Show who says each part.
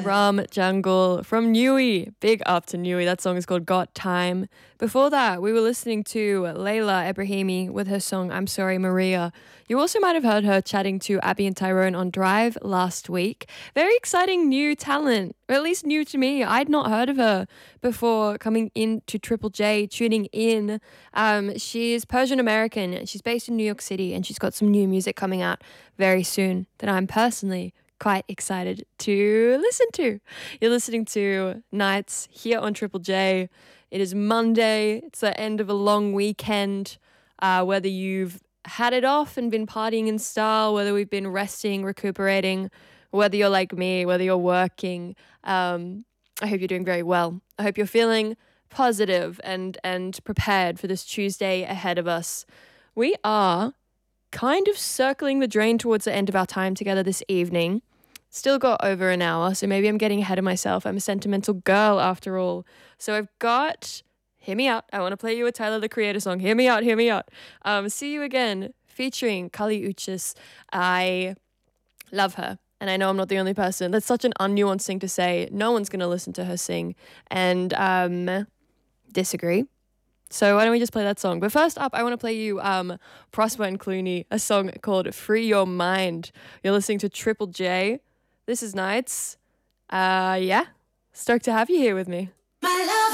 Speaker 1: Rum Jungle from Newey. Big up to Newey. That song is called Got Time. Before that, we were listening to Layla Ebrahimi with her song I'm Sorry Maria. You also might have heard her chatting to Abby and Tyrone on Drive last week. Very exciting new talent, or at least new to me. I'd not heard of her before coming into Triple J, tuning in. She's Persian American. She's based in New York City, and she's got some new music coming out very soon that I'm personally quite excited to listen to. You're listening to Nights here on Triple J. It is Monday. It's the end of a long weekend. Whether you've had it off and been partying in style, whether we've been resting, recuperating, whether you're like me, whether you're working, I hope you're doing very well. I hope you're feeling positive and prepared for this Tuesday ahead of us. We are kind of circling the drain towards the end of our time together this evening. Still got over an hour, so maybe I'm getting ahead of myself. I'm a sentimental girl after all. So I've got, hear me out. I want to play you a Tyler, the Creator song. Hear me out, hear me out. See You Again, featuring Kali Uchis. I love her. And I know I'm not the only person. That's such an unnuanced thing to say. No one's going to listen to her sing and disagree. So why don't we just play that song? But first up, I want to play you Prosper and Clooney, a song called Free Your Mind. You're listening to Triple J. This is Nights. Yeah, stoked to have you here with me.
Speaker 2: My love.